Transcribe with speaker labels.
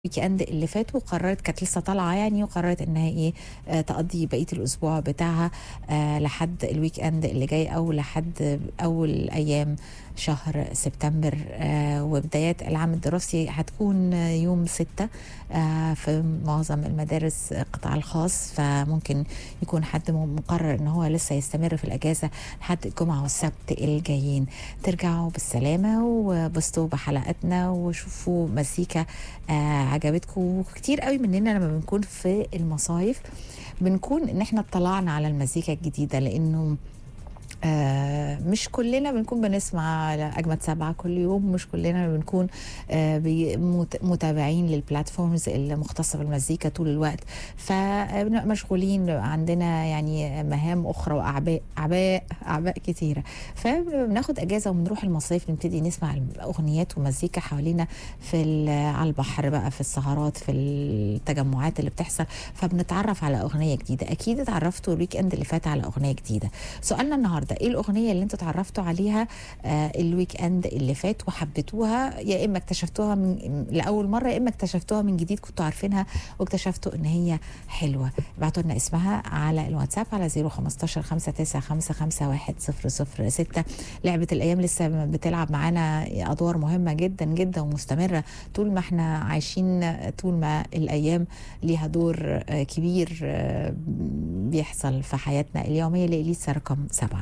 Speaker 1: الويك اند اللي فات، وقررت كانت لسه طالعه يعني، وقررت انها ايه تقضي بقيه الاسبوع بتاعها لحد الويك اند اللي جاي، او لحد اول ايام شهر سبتمبر. وبدايات العام الدراسي هتكون يوم 6 في معظم المدارس القطاع الخاص، فممكن يكون حد مقرر ان هو لسه يستمر في الاجازه لحد الجمعه والسبت الجايين. ترجعوا بالسلامه وبسطوا بحلقاتنا وشوفوا مزيكا عجبتكم. كتير قوي مننا لما بنكون في المصايف بنكون ان احنا اطلعنا على المزيكا الجديدة، لانه مش كلنا بنكون بنسمع أجمد سبعة كل يوم، مش كلنا بنكون متابعين للبلاتفورمز المختصة بالمزيكا طول الوقت، فبنبقى مشغولين، عندنا يعني مهام أخرى وأعباء أعباء كتيرة، فبناخد أجازة وبنروح المصيف نبتدي نسمع أغنيات ومزيكا حوالينا على البحر بقى، في السهرات، في التجمعات اللي بتحصل، فبنتعرف على أغنية جديدة. أكيد اتعرفتوا الويك اند اللي فات على أغنية جديدة. سؤالنا النهارده ايه الاغنيه اللي انتوا اتعرفتوا عليها الويك اند اللي فات وحبيتوها، يا اما اكتشفتوها من لاول مره، يا اما اكتشفتوها من جديد كنتوا عارفينها واكتشفتوا ان هي حلوه؟ ابعتوا لنا اسمها على الواتساب على 015 59551 006. لعبه الايام لسه بتلعب معانا ادوار مهمه جدا جدا ومستمره طول ما احنا عايشين، طول ما الايام ليها دور كبير بيحصل في حياتنا اليوميه. لإليسا رقم 7.